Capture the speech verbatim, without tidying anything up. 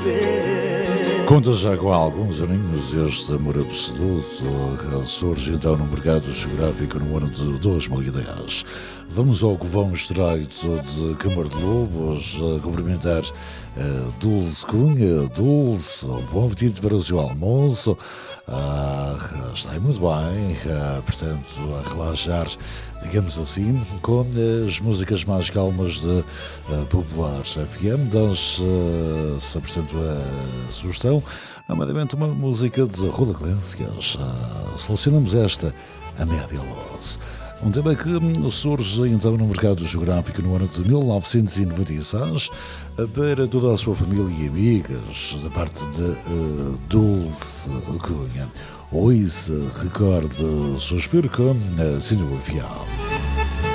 Conta já com alguns aninhos este amor absoluto que surge então no mercado geográfico no ano de dois mil e dez. Vamos ao que vamos estreito de Câmara de Lobos, a cumprimentar uh, Dulce Cunha. Dulce, bom apetite para o seu almoço. Uh, está aí muito bem, uh, portanto, a relaxar, digamos assim, com as músicas mais calmas de uh, Populares F M. Dás, uh, portanto, a sugestão, nomeadamente uma música de Ruda Clências. Uh, selecionamos esta, a Média Luz. Um tema que surge então no mercado geográfico no ano de mil novecentos e noventa e seis para toda a sua família e amigas, da parte de uh, Dulce Cunha. Ouça, recorde, suspiro com uh, Cinema Fial.